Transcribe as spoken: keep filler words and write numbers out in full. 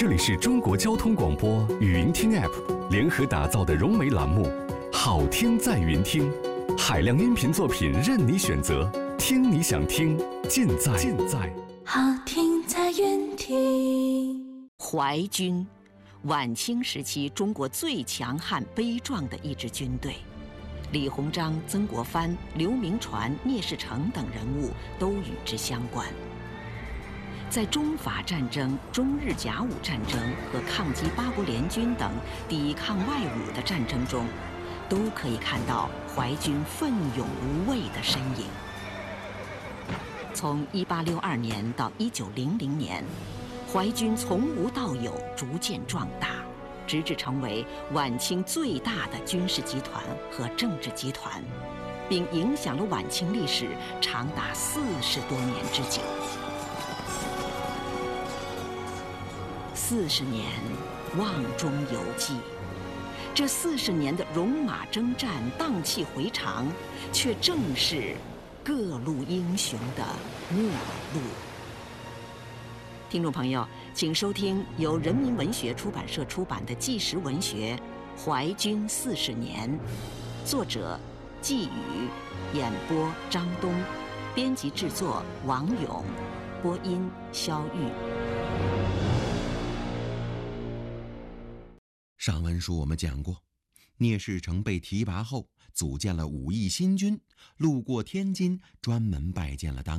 这里是中国交通广播语音听 App 联合打造的融媒栏目，好听在云听，海量音频作品任你选择，听你想听，尽在尽在好听在云听。 淮军，晚清时期中国最强悍悲壮的一支军队，李鸿章、曾国藩、刘铭传、聂士成等人物都与之相关。在中法战争、中日甲午战争和抗击八国联军等抵抗外侮的战争中，都可以看到淮军奋勇无畏的身影。从一八六二年到一九零零年，淮军从无到有，逐渐壮大，直至成为晚清最大的军事集团和政治集团，并影响了晚清历史长达四十多年之久。四十年，瓮中有记。这四十年的戎马征战、荡气回肠，却正是各路英雄的末路。听众朋友，请收听由人民文学出版社出版的纪实文学《淮军四十年》，作者季宇，演播张东，编辑制作王勇，播音肖玉。 上文书我们讲过，聂士成被提拔后，组建了武义新军，路过天津，专门拜见了当